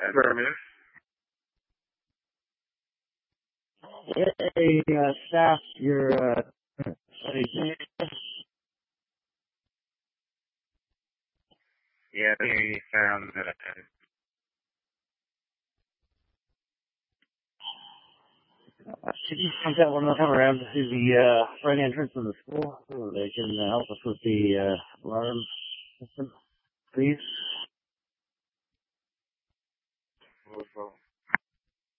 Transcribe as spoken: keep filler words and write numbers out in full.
Affirmative. Hey, uh, staff, your, uh, study. Yeah, they found that. Uh, could you contact one of them come around to see the, uh, front entrance of the school so they can uh, help us with the, uh, alarm system, please?